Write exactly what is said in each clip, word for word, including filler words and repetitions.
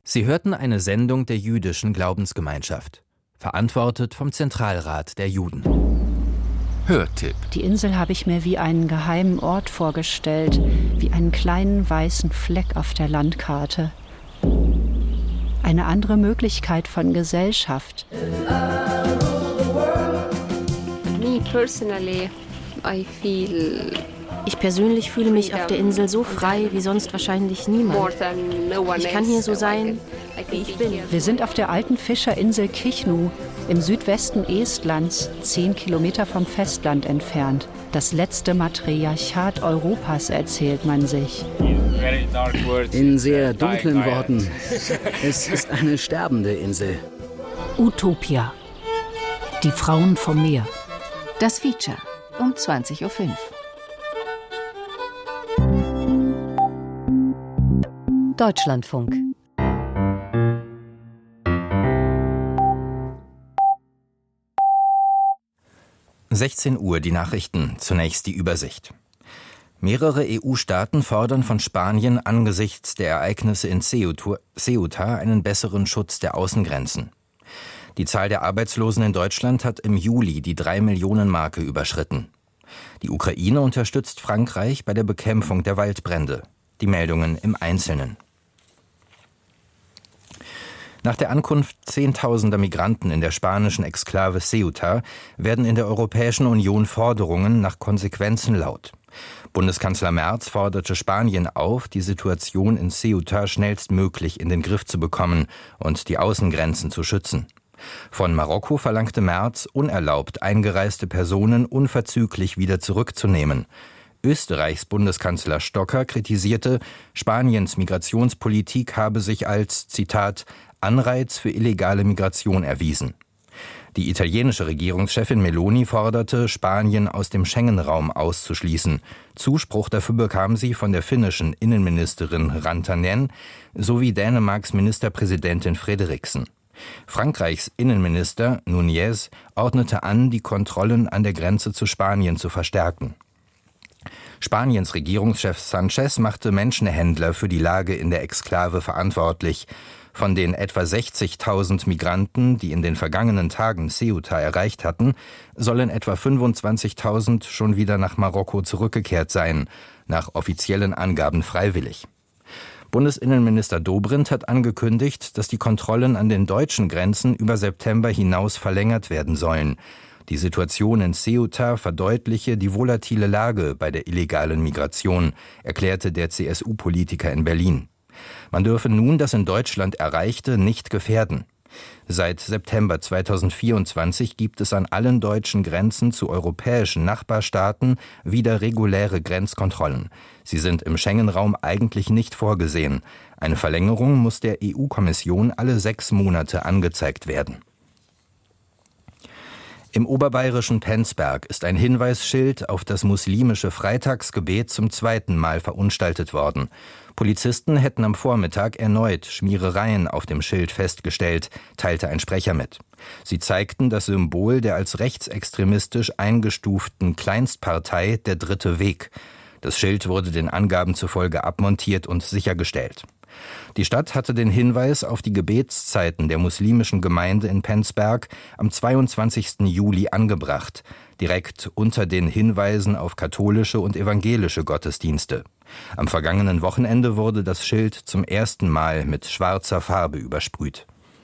Sie hörten eine Sendung der jüdischen Glaubensgemeinschaft, verantwortet vom Zentralrat der Juden. Hörtipp. Die Insel habe ich mir wie einen geheimen Ort vorgestellt, wie einen kleinen weißen Fleck auf der Landkarte. Eine andere Möglichkeit von Gesellschaft. Me personally, I feel Ich persönlich fühle mich auf der Insel so frei wie sonst wahrscheinlich niemand. Ich kann hier so sein, wie ich bin. Wir sind auf der alten Fischerinsel Kichnu im Südwesten Estlands, zehn Kilometer vom Festland entfernt. Das letzte Matriarchat Europas, erzählt man sich. In sehr dunklen Worten, es ist eine sterbende Insel. Utopia. Die Frauen vom Meer. Das Feature um zwanzig Uhr fünf. Deutschlandfunk. sechzehn Uhr, die Nachrichten. Zunächst die Übersicht. Mehrere E U-Staaten fordern von Spanien angesichts der Ereignisse in Ceuta einen besseren Schutz der Außengrenzen. Die Zahl der Arbeitslosen in Deutschland hat im Juli die drei Millionen Marke überschritten. Die Ukraine unterstützt Frankreich bei der Bekämpfung der Waldbrände. Die Meldungen im Einzelnen. Nach der Ankunft zehntausender Migranten in der spanischen Exklave Ceuta werden in der Europäischen Union Forderungen nach Konsequenzen laut. Bundeskanzler Merz forderte Spanien auf, die Situation in Ceuta schnellstmöglich in den Griff zu bekommen und die Außengrenzen zu schützen. Von Marokko verlangte Merz, unerlaubt eingereiste Personen unverzüglich wieder zurückzunehmen. Österreichs Bundeskanzler Stocker kritisierte, Spaniens Migrationspolitik habe sich als, Zitat, Anreiz für illegale Migration erwiesen. Die italienische Regierungschefin Meloni forderte, Spanien aus dem Schengen-Raum auszuschließen. Zuspruch dafür bekam sie von der finnischen Innenministerin Rantanen sowie Dänemarks Ministerpräsidentin Frederiksen. Frankreichs Innenminister Nunez ordnete an, die Kontrollen an der Grenze zu Spanien zu verstärken. Spaniens Regierungschef Sanchez machte Menschenhändler für die Lage in der Exklave verantwortlich. Von den etwa sechzigtausend Migranten, die in den vergangenen Tagen Ceuta erreicht hatten, sollen etwa fünfundzwanzigtausend schon wieder nach Marokko zurückgekehrt sein, nach offiziellen Angaben freiwillig. Bundesinnenminister Dobrindt hat angekündigt, dass die Kontrollen an den deutschen Grenzen über September hinaus verlängert werden sollen. Die Situation in Ceuta verdeutliche die volatile Lage bei der illegalen Migration, erklärte der C S U-Politiker in Berlin. Man dürfe nun das in Deutschland Erreichte nicht gefährden. Seit September zweitausendvierundzwanzig gibt es an allen deutschen Grenzen zu europäischen Nachbarstaaten wieder reguläre Grenzkontrollen. Sie sind im Schengen-Raum eigentlich nicht vorgesehen. Eine Verlängerung muss der E U-Kommission alle sechs Monate angezeigt werden. Im oberbayerischen Penzberg ist ein Hinweisschild auf das muslimische Freitagsgebet zum zweiten Mal verunstaltet worden. Polizisten hätten am Vormittag erneut Schmierereien auf dem Schild festgestellt, teilte ein Sprecher mit. Sie zeigten das Symbol der als rechtsextremistisch eingestuften Kleinstpartei Der Dritte Weg. Das Schild wurde den Angaben zufolge abmontiert und sichergestellt. Die Stadt hatte den Hinweis auf die Gebetszeiten der muslimischen Gemeinde in Penzberg am zweiundzwanzigsten Juli angebracht, direkt unter den Hinweisen auf katholische und evangelische Gottesdienste. Am vergangenen Wochenende wurde das Schild zum ersten Mal mit schwarzer Farbe übersprüht.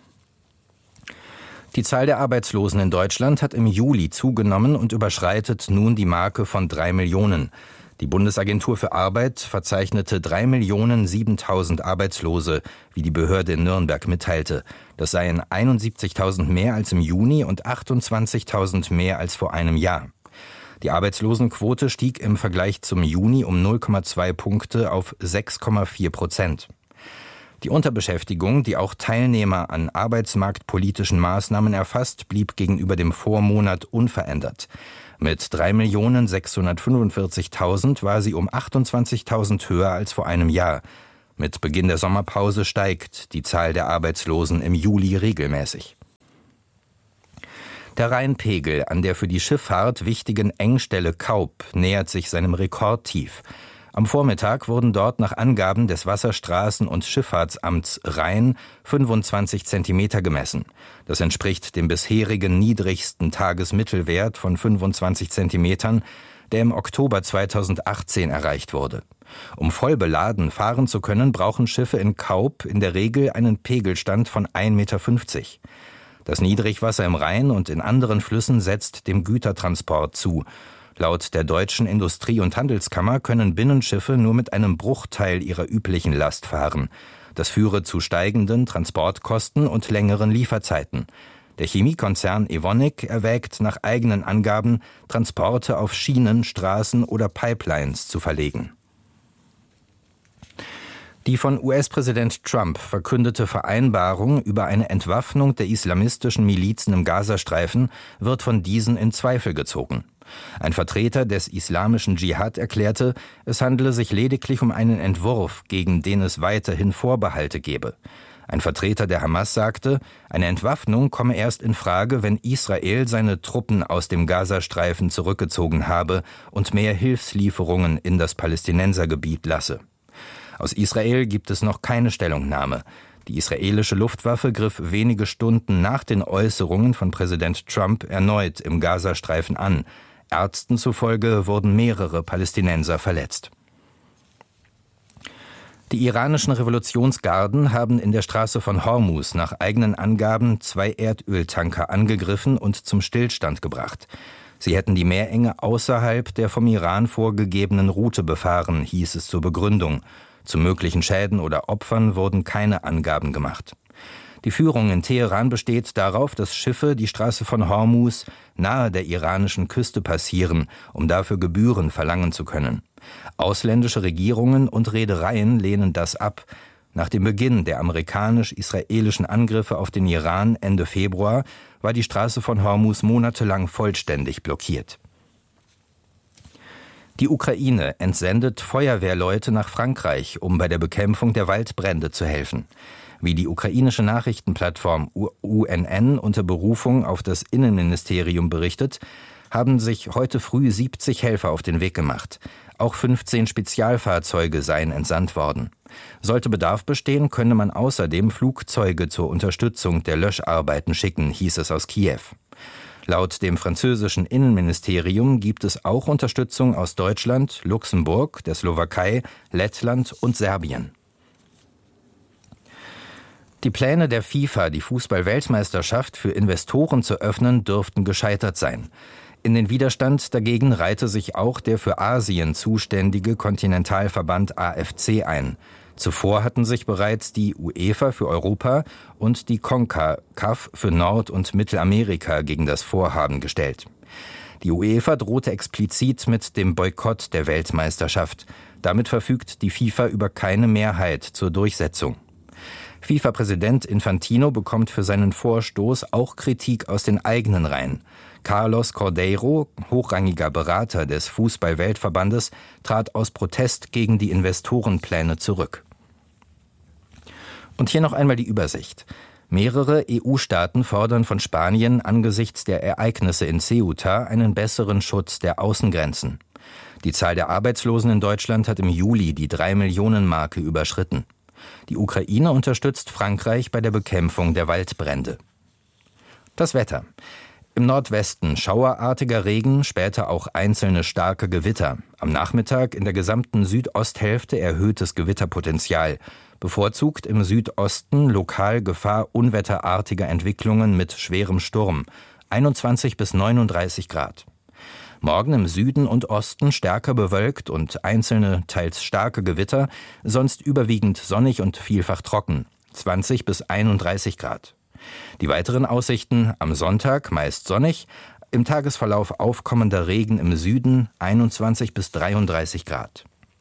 Die Zahl der Arbeitslosen in Deutschland hat im Juli zugenommen und überschreitet nun die Marke von drei Millionen. Die Bundesagentur für Arbeit verzeichnete drei Millionen siebentausend Arbeitslose, wie die Behörde in Nürnberg mitteilte. Das seien einundsiebzigtausend mehr als im Juni und achtundzwanzigtausend mehr als vor einem Jahr. Die Arbeitslosenquote stieg im Vergleich zum Juni um null Komma zwei Punkte auf sechs Komma vier Prozent. Die Unterbeschäftigung, die auch Teilnehmer an arbeitsmarktpolitischen Maßnahmen erfasst, blieb gegenüber dem Vormonat unverändert. Mit drei Millionen sechshundertfünfundvierzigtausend war sie um achtundzwanzigtausend höher als vor einem Jahr. Mit Beginn der Sommerpause steigt die Zahl der Arbeitslosen im Juli regelmäßig. Der Rheinpegel an der für die Schifffahrt wichtigen Engstelle Kaup nähert sich seinem Rekordtief. Am Vormittag wurden dort nach Angaben des Wasserstraßen- und Schifffahrtsamts Rhein fünfundzwanzig Zentimeter gemessen. Das entspricht dem bisherigen niedrigsten Tagesmittelwert von fünfundzwanzig Zentimetern, der im Oktober zweitausendachtzehn erreicht wurde. Um voll beladen fahren zu können, brauchen Schiffe in Kaub in der Regel einen Pegelstand von ein Meter fünfzig. Das Niedrigwasser im Rhein und in anderen Flüssen setzt dem Gütertransport zu. Laut der Deutschen Industrie- und Handelskammer können Binnenschiffe nur mit einem Bruchteil ihrer üblichen Last fahren. Das führe zu steigenden Transportkosten und längeren Lieferzeiten. Der Chemiekonzern Evonik erwägt nach eigenen Angaben, Transporte auf Schienen, Straßen oder Pipelines zu verlegen. Die von U S-Präsident Trump verkündete Vereinbarung über eine Entwaffnung der islamistischen Milizen im Gazastreifen wird von diesen in Zweifel gezogen. Ein Vertreter des islamischen Dschihad erklärte, es handele sich lediglich um einen Entwurf, gegen den es weiterhin Vorbehalte gebe. Ein Vertreter der Hamas sagte, eine Entwaffnung komme erst in Frage, wenn Israel seine Truppen aus dem Gazastreifen zurückgezogen habe und mehr Hilfslieferungen in das Palästinensergebiet lasse. Aus Israel gibt es noch keine Stellungnahme. Die israelische Luftwaffe griff wenige Stunden nach den Äußerungen von Präsident Trump erneut im Gazastreifen an. Ärzten zufolge wurden mehrere Palästinenser verletzt. Die iranischen Revolutionsgarden haben in der Straße von Hormuz nach eigenen Angaben zwei Erdöltanker angegriffen und zum Stillstand gebracht. Sie hätten die Meerenge außerhalb der vom Iran vorgegebenen Route befahren, hieß es zur Begründung. Zu möglichen Schäden oder Opfern wurden keine Angaben gemacht. Die Führung in Teheran besteht darauf, dass Schiffe die Straße von Hormuz nahe der iranischen Küste passieren, um dafür Gebühren verlangen zu können. Ausländische Regierungen und Reedereien lehnen das ab. Nach dem Beginn der amerikanisch-israelischen Angriffe auf den Iran Ende Februar war die Straße von Hormuz monatelang vollständig blockiert. Die Ukraine entsendet Feuerwehrleute nach Frankreich, um bei der Bekämpfung der Waldbrände zu helfen. Wie die ukrainische Nachrichtenplattform U N N unter Berufung auf das Innenministerium berichtet, haben sich heute früh siebzig Helfer auf den Weg gemacht. Auch fünfzehn Spezialfahrzeuge seien entsandt worden. Sollte Bedarf bestehen, könne man außerdem Flugzeuge zur Unterstützung der Löscharbeiten schicken, hieß es aus Kiew. Laut dem französischen Innenministerium gibt es auch Unterstützung aus Deutschland, Luxemburg, der Slowakei, Lettland und Serbien. Die Pläne der FIFA, die Fußball-Weltmeisterschaft für Investoren zu öffnen, dürften gescheitert sein. In den Widerstand dagegen reihte sich auch der für Asien zuständige Kontinentalverband A F C ein. Zuvor hatten sich bereits die UEFA für Europa und die CONCACAF für Nord- und Mittelamerika gegen das Vorhaben gestellt. Die UEFA drohte explizit mit dem Boykott der Weltmeisterschaft. Damit verfügt die FIFA über keine Mehrheit zur Durchsetzung. FIFA-Präsident Infantino bekommt für seinen Vorstoß auch Kritik aus den eigenen Reihen. Carlos Cordeiro, hochrangiger Berater des Fußball-Weltverbandes, trat aus Protest gegen die Investorenpläne zurück. Und hier noch einmal die Übersicht. Mehrere E U-Staaten fordern von Spanien angesichts der Ereignisse in Ceuta einen besseren Schutz der Außengrenzen. Die Zahl der Arbeitslosen in Deutschland hat im Juli die drei Millionen Marke überschritten. Die Ukraine unterstützt Frankreich bei der Bekämpfung der Waldbrände. Das Wetter. Im Nordwesten schauerartiger Regen, später auch einzelne starke Gewitter. Am Nachmittag in der gesamten Südosthälfte erhöhtes Gewitterpotenzial. Bevorzugt im Südosten lokal Gefahr unwetterartiger Entwicklungen mit schwerem Sturm. einundzwanzig bis neununddreißig Grad. Morgen im Süden und Osten stärker bewölkt und einzelne, teils starke Gewitter, sonst überwiegend sonnig und vielfach trocken. zwanzig bis einunddreißig Grad. Die weiteren Aussichten: am Sonntag meist sonnig, im Tagesverlauf aufkommender Regen im Süden einundzwanzig bis dreiunddreißig Grad.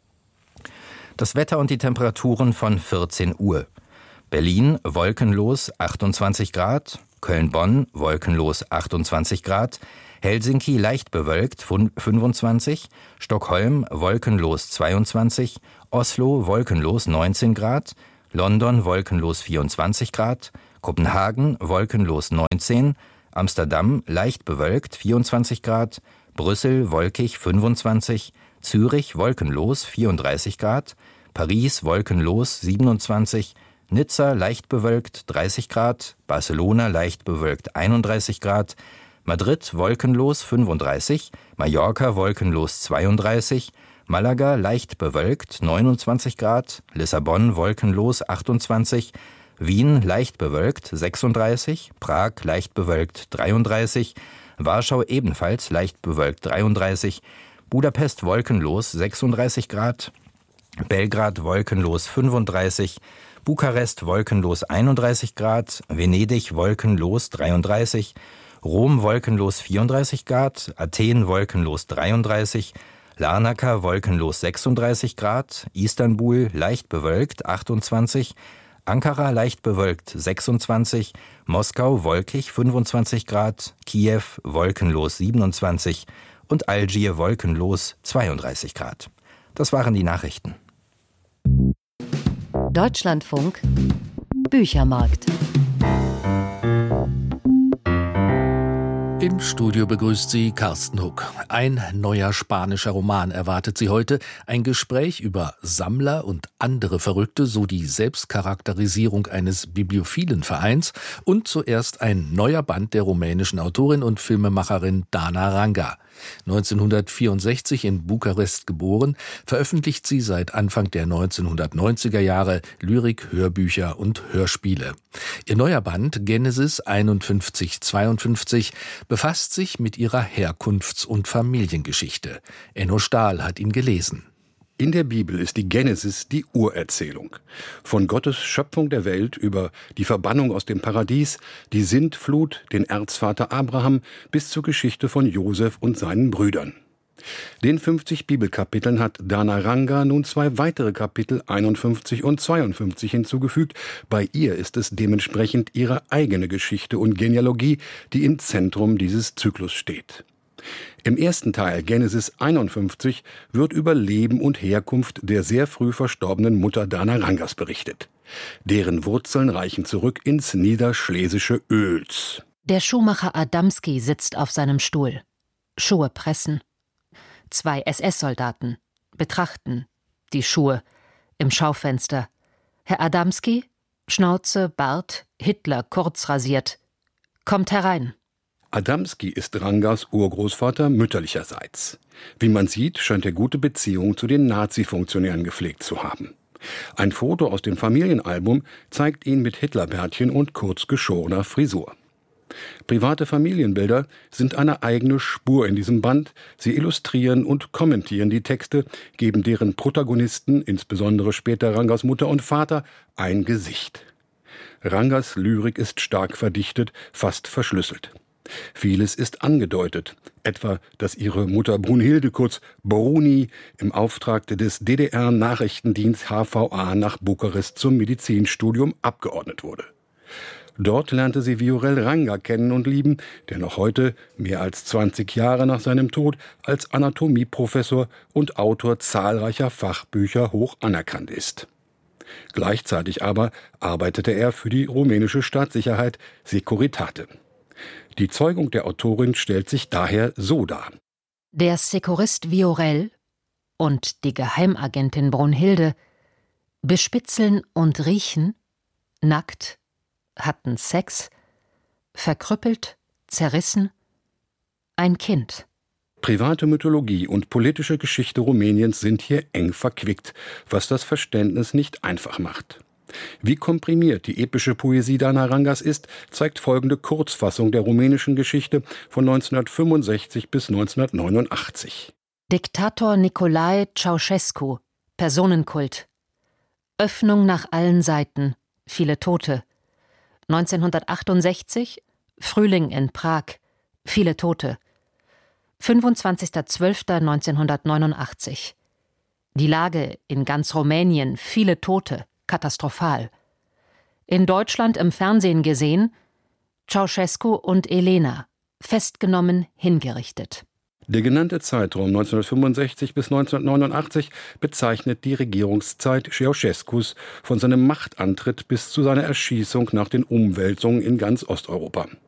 Das Wetter und die Temperaturen von vierzehn Uhr. Berlin wolkenlos achtundzwanzig Grad, Köln-Bonn wolkenlos achtundzwanzig Grad, Helsinki leicht bewölkt fünfundzwanzig, Stockholm wolkenlos zweiundzwanzig, Oslo wolkenlos neunzehn Grad, London wolkenlos vierundzwanzig Grad, Kopenhagen wolkenlos neunzehn, Amsterdam leicht bewölkt vierundzwanzig Grad, Brüssel wolkig fünfundzwanzig, Zürich wolkenlos vierunddreißig Grad, Paris wolkenlos siebenundzwanzig, Nizza leicht bewölkt dreißig Grad, Barcelona leicht bewölkt einunddreißig Grad, Madrid wolkenlos fünfunddreißig, Mallorca wolkenlos zweiunddreißig, Malaga leicht bewölkt neunundzwanzig Grad, Lissabon wolkenlos achtundzwanzig, Wien leicht bewölkt sechsunddreißig, Prag leicht bewölkt dreiunddreißig, Warschau ebenfalls leicht bewölkt dreiunddreißig, Budapest wolkenlos sechsunddreißig Grad, Belgrad wolkenlos fünfunddreißig, Bukarest wolkenlos einunddreißig Grad, Venedig wolkenlos dreiunddreißig, Rom wolkenlos vierunddreißig Grad, Athen wolkenlos dreiunddreißig, Larnaca wolkenlos sechsunddreißig Grad, Istanbul leicht bewölkt achtundzwanzig, Ankara leicht bewölkt sechsundzwanzig, Moskau wolkig fünfundzwanzig Grad, Kiew wolkenlos siebenundzwanzig und Algier wolkenlos zweiunddreißig Grad. Das waren die Nachrichten. Deutschlandfunk Büchermarkt. Im Studio begrüßt sie Carsten Huck. Ein neuer spanischer Roman erwartet sie heute. Ein Gespräch über Sammler und andere Verrückte, so die Selbstcharakterisierung eines bibliophilen Vereins und zuerst ein neuer Band der rumänischen Autorin und Filmemacherin Dana Ranga. neunzehnhundertvierundsechzig in Bukarest geboren, veröffentlicht sie seit Anfang der neunzehnhundertneunziger Jahre Lyrik, Hörbücher und Hörspiele. Ihr neuer Band Genesis einundfünfzig zweiundfünfzig befasst sich mit ihrer Herkunfts- und Familiengeschichte. Enno Stahl hat ihn gelesen. In der Bibel ist die Genesis die Urerzählung. Von Gottes Schöpfung der Welt über die Verbannung aus dem Paradies, die Sintflut, den Erzvater Abraham bis zur Geschichte von Josef und seinen Brüdern. Den fünfzig Bibelkapiteln hat Dana Ranga nun zwei weitere Kapitel einundfünfzig und zweiundfünfzig hinzugefügt. Bei ihr ist es dementsprechend ihre eigene Geschichte und Genealogie, die im Zentrum dieses Zyklus steht. Im ersten Teil, Genesis einundfünfzig, wird über Leben und Herkunft der sehr früh verstorbenen Mutter Dana Rangas berichtet. Deren Wurzeln reichen zurück ins niederschlesische Oels. Der Schuhmacher Adamski sitzt auf seinem Stuhl. Schuhe pressen. Zwei S S-Soldaten betrachten die Schuhe im Schaufenster. Herr Adamski, Schnauze, Bart, Hitler kurz rasiert. Kommt herein. Adamski ist Rangas Urgroßvater mütterlicherseits. Wie man sieht, scheint er gute Beziehungen zu den Nazi-Funktionären gepflegt zu haben. Ein Foto aus dem Familienalbum zeigt ihn mit Hitlerbärtchen und kurz geschorener Frisur. Private Familienbilder sind eine eigene Spur in diesem Band. Sie illustrieren und kommentieren die Texte, geben deren Protagonisten, insbesondere später Rangas Mutter und Vater, ein Gesicht. Rangas Lyrik ist stark verdichtet, fast verschlüsselt. Vieles ist angedeutet, etwa, dass ihre Mutter Brunhilde, kurz Bruni, im Auftrag des D D R-Nachrichtendienst H V A nach Bukarest zum Medizinstudium abgeordnet wurde. Dort lernte sie Viorel Ranga kennen und lieben, der noch heute, mehr als zwanzig Jahre nach seinem Tod, als Anatomieprofessor und Autor zahlreicher Fachbücher hoch anerkannt ist. Gleichzeitig aber arbeitete er für die rumänische Staatssicherheit Securitate. Die Zeugung der Autorin stellt sich daher so dar. Der Sekurist Viorel und die Geheimagentin Brunhilde bespitzeln und riechen, nackt, hatten Sex, verkrüppelt, zerrissen, ein Kind. Private Mythologie und politische Geschichte Rumäniens sind hier eng verquickt, was das Verständnis nicht einfach macht. Wie komprimiert die epische Poesie Dana Rangas ist, zeigt folgende Kurzfassung der rumänischen Geschichte von neunzehnhundertfünfundsechzig bis neunzehnhundertneunundachtzig. Diktator Nicolae Ceausescu, Personenkult. Öffnung nach allen Seiten, viele Tote. neunzehnhundertachtundsechzig, Frühling in Prag, viele Tote. fünfundzwanzigster zwölfter neunzehnhundertneunundachtzig. Die Lage in ganz Rumänien, viele Tote. Katastrophal. In Deutschland im Fernsehen gesehen, Ceausescu und Elena, festgenommen, hingerichtet. Der genannte Zeitraum neunzehnhundertfünfundsechzig bis neunzehnhundertneunundachtzig bezeichnet die Regierungszeit Ceausescus von seinem Machtantritt bis zu seiner Erschießung nach den Umwälzungen in ganz Osteuropa.